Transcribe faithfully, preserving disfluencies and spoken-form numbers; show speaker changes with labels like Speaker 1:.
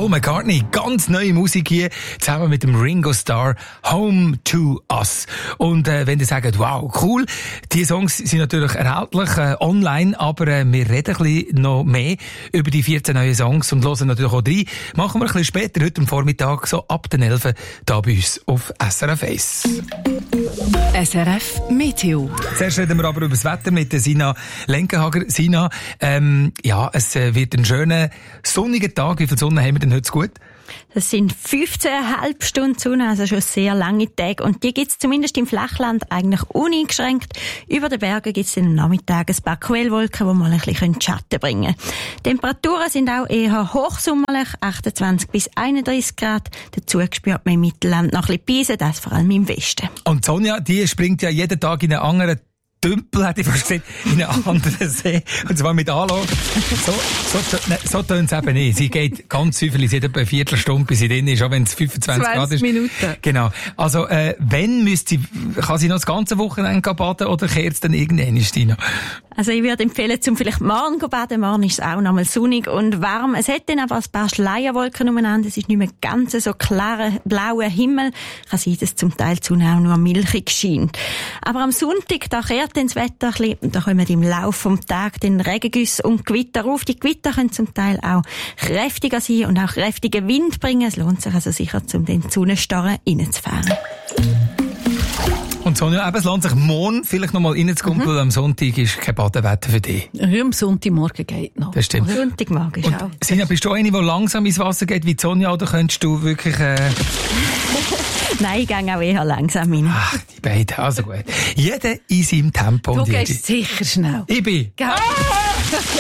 Speaker 1: Paul McCartney, ganz neue Musik hier, zusammen mit dem Ringo Starr, Home to Us. Und äh, wenn ihr sagt, wow, cool, die Songs sind natürlich erhältlich äh, online, aber äh, wir reden ein bisschen noch mehr über die vierzehn neuen Songs und hören natürlich auch rein. Machen wir ein bisschen später, heute am Vormittag, so ab den elf da bei uns auf S R F eins.
Speaker 2: S R F Meteo.
Speaker 1: Zuerst reden wir aber über das Wetter mit der Sina Lenkenhager. Sina, ähm, ja, es wird ein schöner, sonniger Tag. Wie viel Sonne haben wir denn heute gut?
Speaker 3: Das sind fünfzehn Komma fünf Stunden Sonne, also schon sehr lange Tage. Und die gibt's zumindest im Flachland eigentlich uneingeschränkt. Über den Bergen gibt's am Nachmittag ein paar Quellwolken, die mal ein bisschen Schatten bringen können. Temperaturen sind auch eher hochsommerlich, achtundzwanzig bis einunddreißig Grad. Dazu spürt man im Mittelland noch ein bisschen Beise, das vor allem im Westen.
Speaker 1: Und Sonja, die springt ja jeden Tag in einen anderen Tümpel, hätte ich fast gesagt, in einen anderen See. Und zwar mit Anlauf. So, so, ne, so tönt es eben nicht. Sie geht ganz süffelig, sie hat etwa eine Viertelstunde, bis sie drin ist, auch wenn es fünfundzwanzig Grad ist.
Speaker 2: Minuten.
Speaker 1: Genau. Also, äh, wenn müsste sie, kann sie noch das ganze Wochenende baden oder kehrt es dann irgendwann, Stina?
Speaker 3: Also ich würde empfehlen, zum vielleicht morgen zu baden. Morgen ist es auch noch mal sonnig und warm. Es hat dann aber ein paar Schleierwolken umeinander. Es ist nicht mehr ganz so klarer, blauer Himmel. Kann sein, dass zum Teil die Sonne auch nur milchig scheint. Aber am Sonntag, da kehrt dann das Wetter ein bisschen. Da kommen im Laufe des Tages den Regengüsse und Gewitter auf. Die Gewitter können zum Teil auch kräftiger sein und auch kräftigen Wind bringen. Es lohnt sich also sicher, um den Sonnenstarren reinzufahren.
Speaker 1: Und Sonja, eben, es lohnt sich morgen vielleicht noch mal reinzukommen, weil am Sonntag ist kein Badewetter für dich.
Speaker 2: Ja, am Sonntagmorgen geht noch.
Speaker 1: Das stimmt.
Speaker 3: Sonntagmorgen ist
Speaker 1: und
Speaker 3: auch.
Speaker 1: Sina, bist du eine, die langsam ins Wasser geht wie Sonja, oder könntest du wirklich... Äh...
Speaker 3: Nein, ich gehe auch eher langsam rein.
Speaker 1: Ach, die beiden, also gut. Jeder in seinem Tempo.
Speaker 2: Du
Speaker 1: und
Speaker 2: gehst sicher schnell.
Speaker 1: Ich bin...
Speaker 2: Ah!